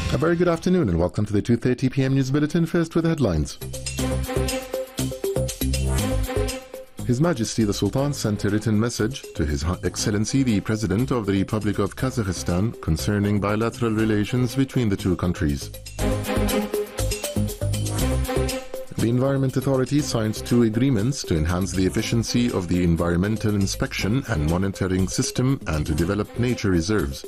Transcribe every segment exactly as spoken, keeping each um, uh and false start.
A very good afternoon and welcome to the two thirty p m News Bulletin. First with the headlines. His Majesty the Sultan sent a written message to His Excellency the President of the Republic of Kazakhstan concerning bilateral relations between the two countries. The Environment Authority signed two agreements to enhance the efficiency of the environmental inspection and monitoring system and to develop nature reserves.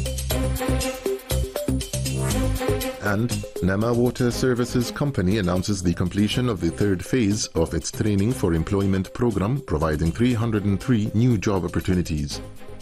And Nama Water Services Company announces the completion of the third phase of its training for employment program, providing three hundred three new job opportunities.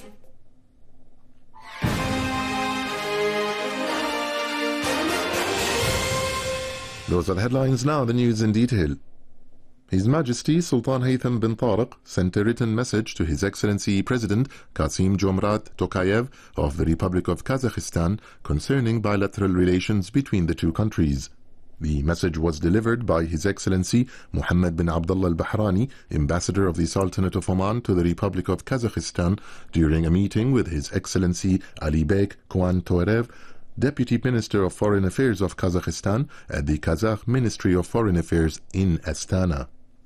Those are the headlines. Now the news in detail. His Majesty Sultan Haytham bin Tariq sent a written message to His Excellency President Kassym-Jomart Tokayev of the Republic of Kazakhstan concerning bilateral relations between the two countries. The message was delivered by His Excellency Mohammed bin Abdullah al-Bahrani, Ambassador of the Sultanate of Oman to the Republic of Kazakhstan, during a meeting with His Excellency Alibek Kuan-Torev, Deputy Minister of Foreign Affairs of Kazakhstan at the Kazakh Ministry of Foreign Affairs in Astana.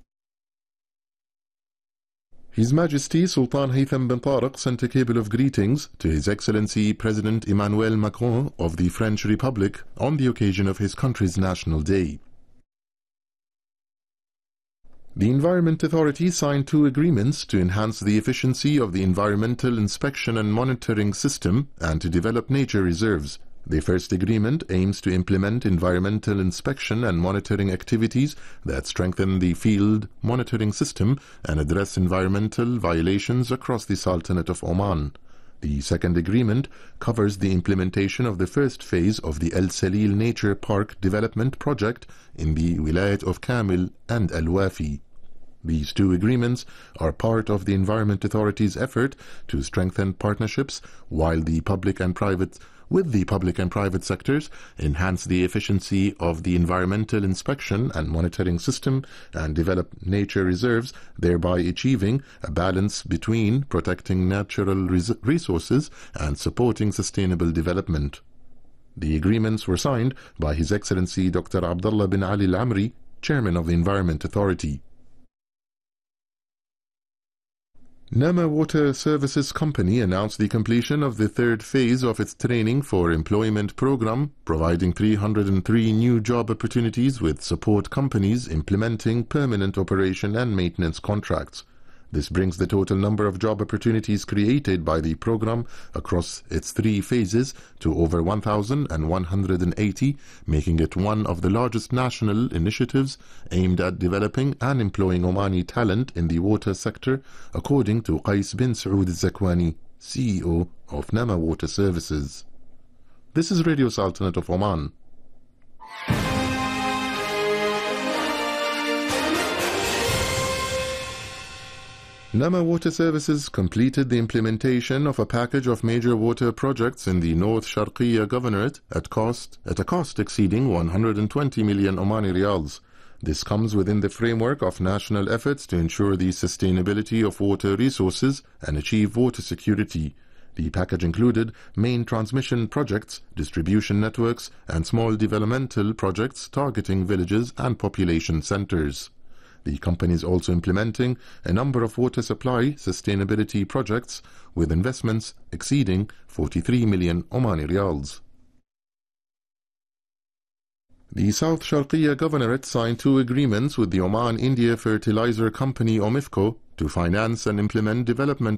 His Majesty Sultan Haytham bin Tariq sent a cable of greetings to His Excellency President Emmanuel Macron of the French Republic on the occasion of his country's National Day. The Environment Authority signed two agreements to enhance the efficiency of the environmental inspection and monitoring system and to develop nature reserves. The first agreement aims to implement environmental inspection and monitoring activities that strengthen the field monitoring system and address environmental violations across the Sultanate of Oman. The second agreement covers the implementation of the first phase of the El Salil Nature Park Development Project in the Wilayat of Kamil and Al Wafi. These two agreements are part of the Environment Authority's effort to strengthen partnerships while the public and private with the public and private sectors, enhance the efficiency of the environmental inspection and monitoring system, and develop nature reserves, thereby achieving a balance between protecting natural res resources and supporting sustainable development. The agreements were signed by His Excellency Doctor Abdullah bin Ali Al-Amri, Chairman of the Environment Authority. Nama Water Services Company announced the completion of the third phase of its training for employment program, providing three hundred three new job opportunities with support companies implementing permanent operation and maintenance contracts. This brings the total number of job opportunities created by the program across its three phases to over one thousand one hundred eighty, making it one of the largest national initiatives aimed at developing and employing Omani talent in the water sector, according to Qais bin Saud al-Zakwani, C E O of Nama Water Services. This is Radio Sultanate of Oman. Nama Water Services completed the implementation of a package of major water projects in the North Sharqiya Governorate at cost at a cost exceeding one hundred twenty million Omani Riyals. This comes within the framework of national efforts to ensure the sustainability of water resources and achieve water security. The package included main transmission projects, distribution networks, and small developmental projects targeting villages and population centers. The company is also implementing a number of water supply sustainability projects with investments exceeding forty-three million Omani Riyals. The South Sharqiya Governorate signed two agreements with the Oman India Fertilizer Company OMIFCO to finance and implement development